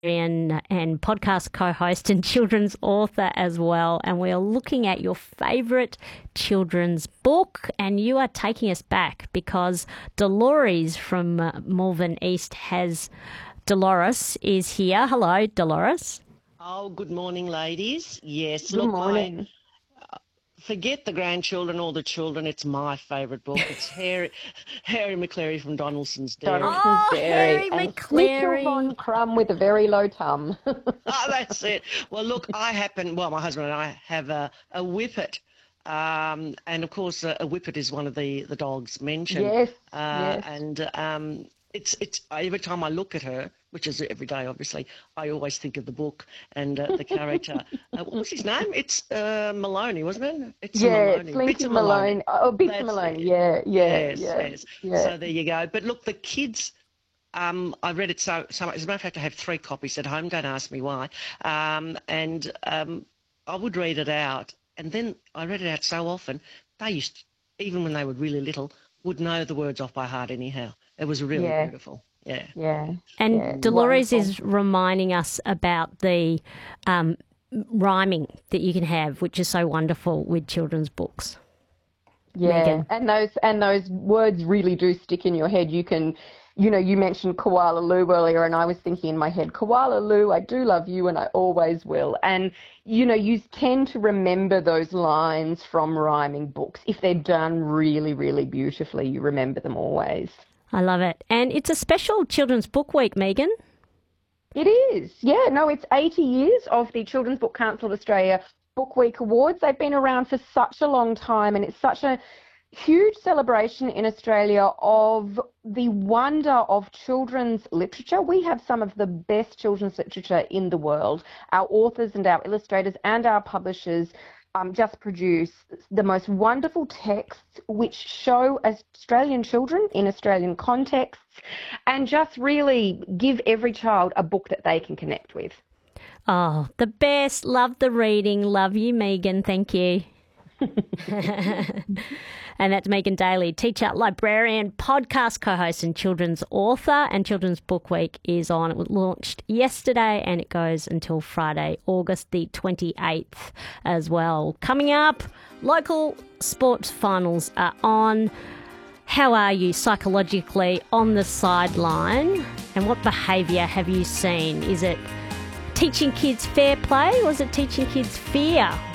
and podcast co-host and children's author as well. And we are looking at your favourite children's book, and you are taking us back because Dolores from Malvern East Dolores is here. Hello, Dolores. Oh, good morning, ladies. Yes, Good morning. Forget the grandchildren or the children. It's my favourite book. It's Harry McCleary from Donaldson's Dairy. Harry And McCleary. Mitchell von Crumb with a very low tum. Oh, that's it. Well, look, my husband and I have a whippet. And, of course, a whippet is one of the dogs mentioned. Yes, yes. yes. It's every time I look at her, which is every day, obviously, I always think of the book and the character. What was his name? It's Maloney, wasn't it? It's Maloney. It's Slinky Maloney. Oh, Bits That's Maloney. it. Yes. So there you go. But look, the kids, I read it so much. As a matter of fact, I have 3 copies at home. Don't ask me why. I would read it out. And then I read it out so often, they even when they were really little, would know the words off by heart anyhow. It was really beautiful. Yeah. And Dolores is reminding us about the rhyming that you can have, which is so wonderful with children's books. Yeah, Megan. and those words really do stick in your head. You can, you mentioned Koala Lou earlier, and I was thinking in my head, Koala Lou, I do love you and I always will. And, you tend to remember those lines from rhyming books. If they're done really, really beautifully, you remember them always. I love it. And it's a special Children's Book Week, Megan. It is. Yeah, no, it's 80 years of the Children's Book Council of Australia Book Week Awards. They've been around for such a long time, and it's such a huge celebration in Australia of the wonder of children's literature. We have some of the best children's literature in the world. Our authors and our illustrators and our publishers just produce the most wonderful texts which show Australian children in Australian contexts and just really give every child a book that they can connect with. Oh, the best. Love the reading. Love you, Megan. Thank you. And that's Megan Daly, teacher, librarian, podcast co-host and children's author. And Children's Book Week is on. It was launched yesterday and it goes until Friday, August the 28th as well. Coming up, local sports finals are on. How are you psychologically on the sideline? And what behaviour have you seen? Is it teaching kids fair play or is it teaching kids fear?